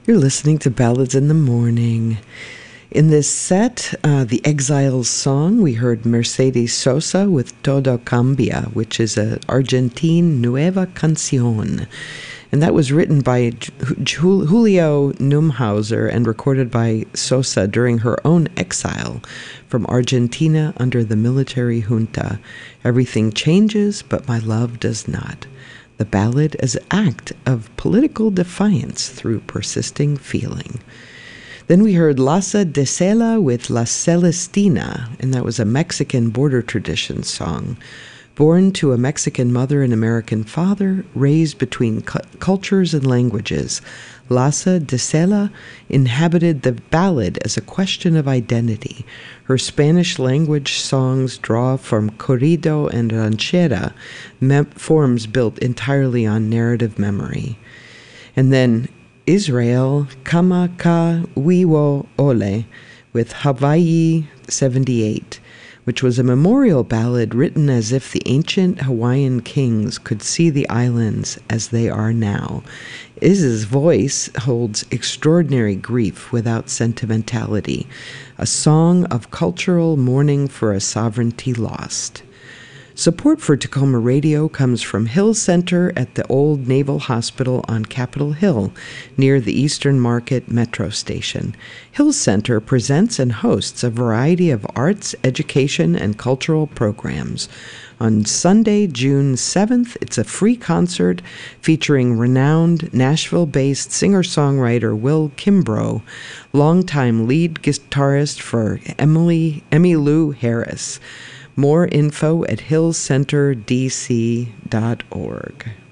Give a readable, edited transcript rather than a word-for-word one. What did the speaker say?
You're listening to Ballads in the Morning. In this set, The Exiles song, we heard Mercedes Sosa with Todo Cambia, which is a Argentine Nueva Canción. And that was written by Julio Neumhauser and recorded by Sosa during her own exile from Argentina under the military junta. Everything changes, but my love does not. The ballad as an act of political defiance through persisting feeling. Then we heard Lasa de Sela with La Celestina, and that was a Mexican border tradition song. Born to a Mexican mother and American father, raised between cultures and languages, Lasa de Sela inhabited the ballad as a question of identity. Her Spanish language songs draw from corrido and ranchera, forms built entirely on narrative memory. And then Israel Kama Ka Wiwo Ole with Hawaii 78, which was a memorial ballad written as if the ancient Hawaiian kings could see the islands as they are now. Iz's voice holds extraordinary grief without sentimentality, a song of cultural mourning for a sovereignty lost. Support for Tacoma Radio comes from Hill Center at the Old Naval Hospital on Capitol Hill, near the Eastern Market Metro Station. Hill Center presents and hosts a variety of arts, education, and cultural programs. On Sunday, June 7th, it's a free concert featuring renowned Nashville-based singer-songwriter Will Kimbrough, longtime lead guitarist for Emmylou Harris. More info at hillcenterdc.org.